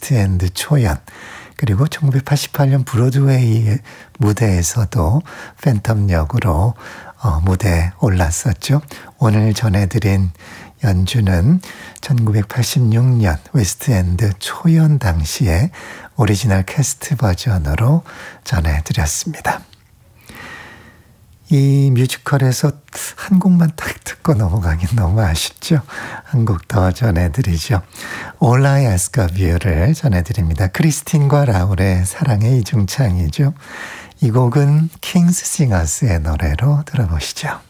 웨스트엔드 초연, 그리고 1988년 브로드웨이 무대에서도 팬텀 역으로 무대에 올랐었죠. 오늘 전해드린 연주는 1986년 웨스트엔드 초연 당시에 오리지널 캐스트 버전으로 전해드렸습니다. 이 뮤지컬에서 한 곡만 딱 듣고 넘어가긴 너무 아쉽죠. 한 곡 더 전해드리죠. All I Ask of You를 전해드립니다. 크리스틴과 라울의 사랑의 이중창이죠. 이 곡은 킹스 싱어스의 노래로 들어보시죠.